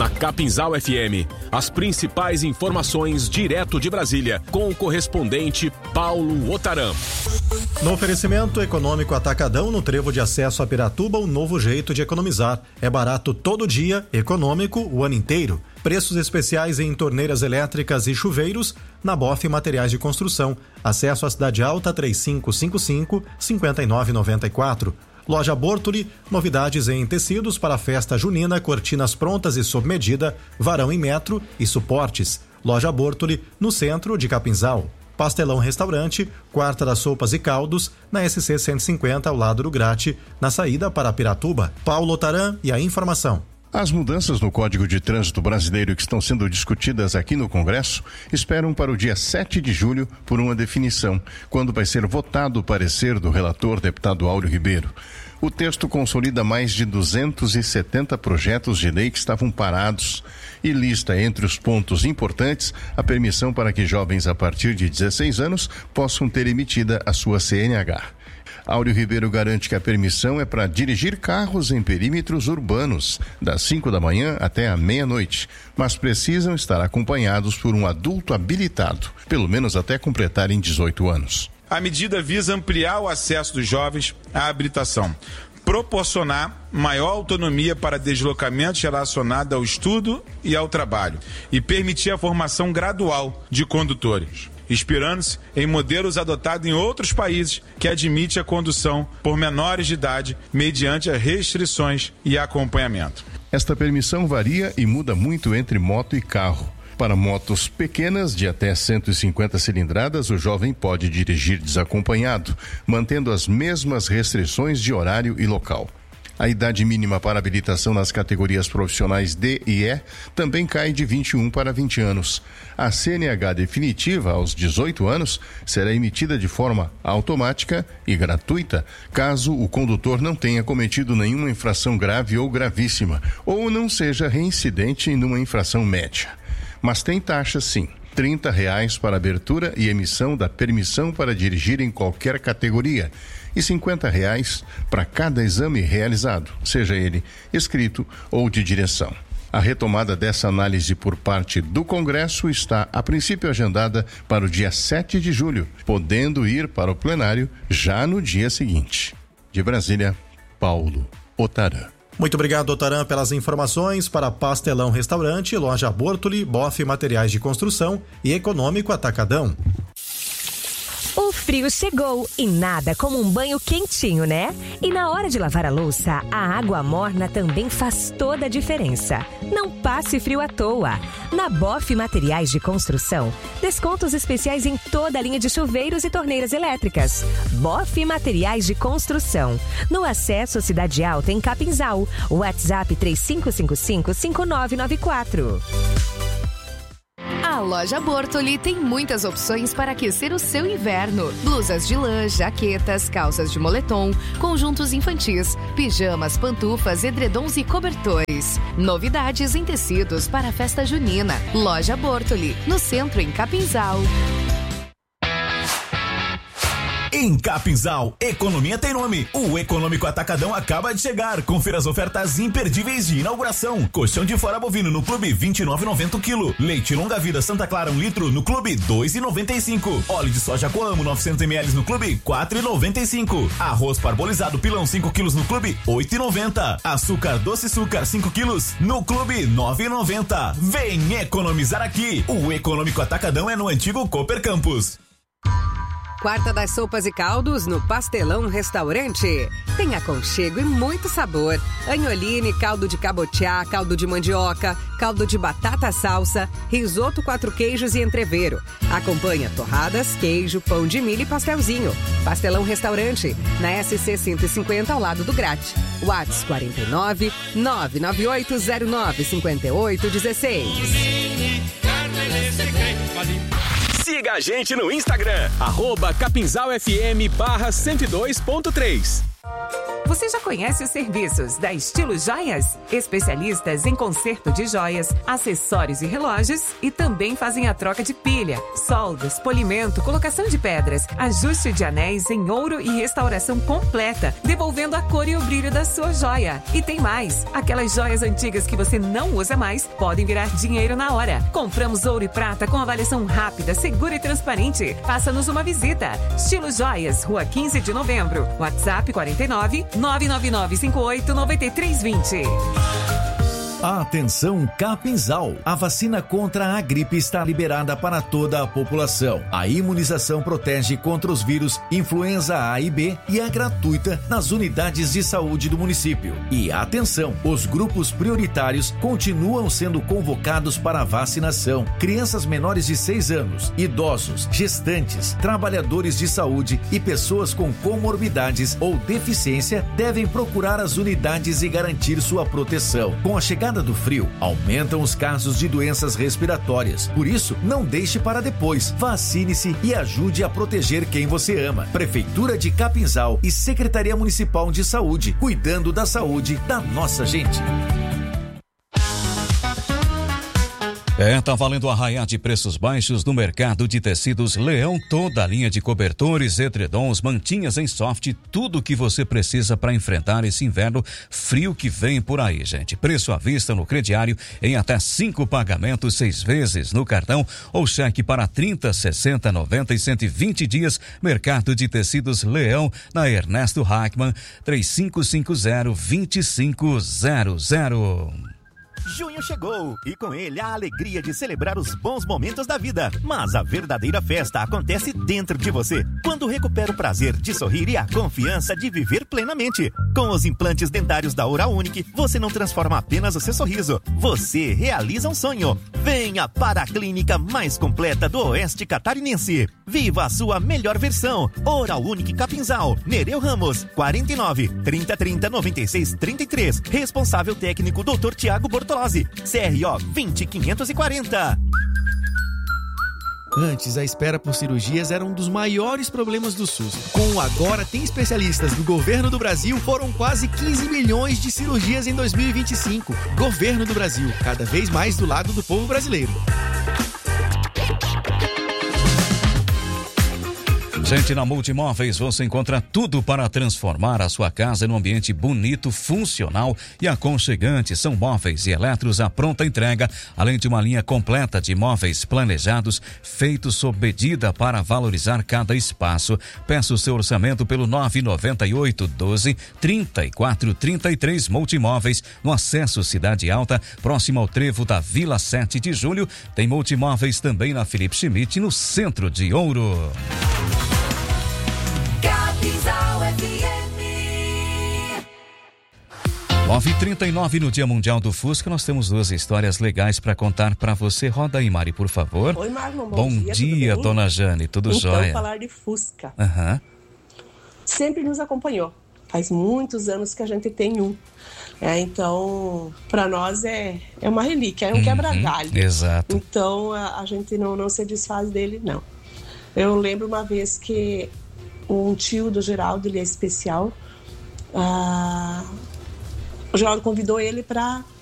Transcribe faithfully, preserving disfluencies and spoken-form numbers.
Na Capinzal F M, as principais informações direto de Brasília, com o correspondente Paulo Otaram. No oferecimento econômico Atacadão, no trevo de acesso a Piratuba, um novo jeito de economizar. É barato todo dia, econômico o ano inteiro. Preços especiais em torneiras elétricas e chuveiros na B O F Materiais de Construção. Acesso à Cidade Alta três cinco cinco cinco, cinco nove nove quatro. Loja Bortoli, novidades em tecidos para a festa junina, cortinas prontas e sob medida, varão em metro e suportes. Loja Bortoli, no centro de Capinzal. Pastelão Restaurante, Quarta das Sopas e Caldos, na S C cento e cinquenta, ao lado do Grate, na saída para Piratuba. Paulo Otaram e a informação. As mudanças no Código de Trânsito Brasileiro que estão sendo discutidas aqui no Congresso esperam para o dia sete de julho por uma definição, quando vai ser votado o parecer do relator, deputado Áureo Ribeiro. O texto consolida mais de duzentos e setenta projetos de lei que estavam parados e lista entre os pontos importantes a permissão para que jovens a partir de dezesseis anos possam ter emitida a sua C N H. Áureo Ribeiro garante que a permissão é para dirigir carros em perímetros urbanos, das cinco da manhã até a meia-noite, mas precisam estar acompanhados por um adulto habilitado, pelo menos até completarem dezoito anos. A medida visa ampliar o acesso dos jovens à habilitação, proporcionar maior autonomia para deslocamentos relacionados ao estudo e ao trabalho e permitir a formação gradual de condutores, inspirando-se em modelos adotados em outros países que admitem a condução por menores de idade mediante as restrições e acompanhamento. Esta permissão varia e muda muito entre moto e carro. Para motos pequenas de até cento e cinquenta cilindradas, o jovem pode dirigir desacompanhado, mantendo as mesmas restrições de horário e local. A idade mínima para habilitação nas categorias profissionais D e E também cai de vinte e um para vinte anos. A C N H definitiva, aos dezoito anos, será emitida de forma automática e gratuita, caso o condutor não tenha cometido nenhuma infração grave ou gravíssima, ou não seja reincidente em uma infração média. Mas tem taxa, sim. trinta reais para abertura e emissão da permissão para dirigir em qualquer categoria e cinquenta reais para cada exame realizado, seja ele escrito ou de direção. A retomada dessa análise por parte do Congresso está, a princípio, agendada para o dia sete de julho, podendo ir para o plenário já no dia seguinte. De Brasília, Paulo Otaram. Muito obrigado, Otaram, pelas informações. Para Pastelão Restaurante, Loja Bortoli, B O F Materiais de Construção e Econômico Atacadão. O frio chegou e nada como um banho quentinho, né? E na hora de lavar a louça, a água morna também faz toda a diferença. Não passe frio à toa. Na B O F Materiais de Construção, descontos especiais em toda a linha de chuveiros e torneiras elétricas. B O F Materiais de Construção. No acesso Cidade Alta, em Capinzal. WhatsApp três cinco cinco cinco, cinco nove nove quatro. A loja Bortoli tem muitas opções para aquecer o seu inverno. Blusas de lã, jaquetas, calças de moletom, conjuntos infantis, pijamas, pantufas, edredons e cobertores. Novidades em tecidos para a festa junina. Loja Bortoli, no centro, em Capinzal. Em Capinzal, economia tem nome. O Econômico Atacadão acaba de chegar. Confira as ofertas imperdíveis de inauguração. Colchão de fora bovino no Clube vinte e nove reais e noventa centavos o quilo. Leite longa vida Santa Clara um litro no Clube dois reais e noventa e cinco centavos. Óleo de soja Coamo novecentos mililitros no Clube quatro reais e noventa e cinco centavos. Arroz parbolizado pilão cinco quilos no Clube oito reais e noventa centavos. Açúcar doce açúcar cinco quilos no Clube nove reais e noventa centavos. Vem economizar aqui. O Econômico Atacadão é no antigo Cooper Campus. Quarta das Sopas e Caldos no Pastelão Restaurante. Tem aconchego e muito sabor. Anholine, caldo de cabotiá, caldo de mandioca, caldo de batata salsa, risoto quatro queijos e entrevero. Acompanha torradas, queijo, pão de milho e pastelzinho. Pastelão Restaurante, na S C cento e cinquenta, ao lado do Grate. WhatsApp quarenta e nove, nove nove oito zero nove, cinco oito um seis. Siga a gente no Instagram, arroba Capinzal F M barra cento e dois ponto três. Você já conhece os serviços da Estilo Joias? Especialistas em conserto de joias, acessórios e relógios e também fazem a troca de pilha, soldas, polimento, colocação de pedras, ajuste de anéis em ouro e restauração completa, devolvendo a cor e o brilho da sua joia. E tem mais, aquelas joias antigas que você não usa mais podem virar dinheiro na hora. Compramos ouro e prata com avaliação rápida, segura e transparente. Faça-nos uma visita. Estilo Joias, Rua quinze de Novembro. WhatsApp quarenta e nove, nove nove nove cinco oito, nove três dois zero. Atenção Capinzal, a vacina contra a gripe está liberada para toda a população. A imunização protege contra os vírus influenza A e B e é gratuita nas unidades de saúde do município. E atenção, os grupos prioritários continuam sendo convocados para a vacinação. Crianças menores de seis anos, idosos, gestantes, trabalhadores de saúde e pessoas com comorbidades ou deficiência devem procurar as unidades e garantir sua proteção. Com a chegada do frio, aumentam os casos de doenças respiratórias. Por isso, não deixe para depois. Vacine-se e ajude a proteger quem você ama. Prefeitura de Capinzal e Secretaria Municipal de Saúde, cuidando da saúde da nossa gente. É, tá valendo arraiar de preços baixos no mercado de tecidos Leão. Toda a linha de cobertores, edredons, mantinhas em soft, tudo o que você precisa para enfrentar esse inverno frio que vem por aí, gente. Preço à vista no crediário em até cinco pagamentos, seis vezes no cartão ou cheque para trinta, sessenta, noventa e cento e vinte dias. Mercado de tecidos Leão, na Ernesto Hackman, três cinco cinco zero, dois cinco zero zero. Junho chegou e com ele a alegria de celebrar os bons momentos da vida. Mas a verdadeira festa acontece dentro de você, quando recupera o prazer de sorrir e a confiança de viver plenamente. Com os implantes dentários da Oral Unique, você não transforma apenas o seu sorriso, você realiza um sonho. Venha para a clínica mais completa do Oeste Catarinense. Viva a sua melhor versão. Oral Unique Capinzal, Nereu Ramos, quarenta e nove, trinta, trinta, noventa e seis, trinta e três. Responsável técnico doutor Tiago Bortolozzi, C R O vinte quinhentos e quarenta. Antes, a espera por cirurgias era um dos maiores problemas do SUS. Com o Agora Tem Especialistas do Governo do Brasil, foram quase quinze milhões de cirurgias em dois mil e vinte e cinco. Governo do Brasil, cada vez mais do lado do povo brasileiro. Gente, na Multimóveis você encontra tudo para transformar a sua casa num ambiente bonito, funcional e aconchegante. São móveis e eletros à pronta entrega, além de uma linha completa de móveis planejados, feitos sob medida para valorizar cada espaço. Peça o seu orçamento pelo nove nove oito, doze, trinta e quatro, trinta e três. Multimóveis, no acesso Cidade Alta, próximo ao trevo da Vila sete de Julho. Tem Multimóveis também na Felipe Schmidt, no centro de Ouro. nove e trinta e nove no Dia Mundial do Fusca, nós temos duas histórias legais para contar para você. Roda aí, Mari, por favor. Oi, Marlon, bom, bom dia, dia dona Jane, tudo então, jóia? Então, falar de Fusca. Uhum. Sempre nos acompanhou. Faz muitos anos que a gente tem um. É, então, para nós é, é uma relíquia, é um uhum, quebra-galho. Exato. Então, a, a gente não, não se desfaz dele, não. Eu lembro uma vez que um tio do Geraldo, ele é especial, ah, o Geraldo convidou ele para